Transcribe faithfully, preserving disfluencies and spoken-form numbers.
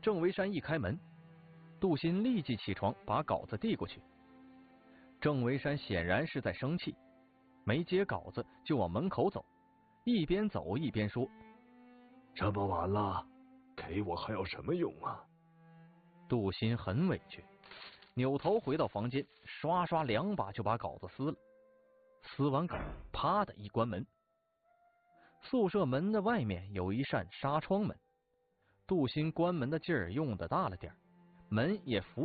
郑维山一开门，杜鑫立即起床，把稿子递过去。郑维山显然是在生气，没接稿子就往门口走，一边走一边说：“ 这么晚了，给我还有什么用啊？” 杜鑫很委屈，扭头回到房间，刷刷两把就把稿子撕了。撕完稿，啪的一关门。宿舍门的外面有一扇纱窗门，杜鑫关门的劲儿用的大了点，门也扶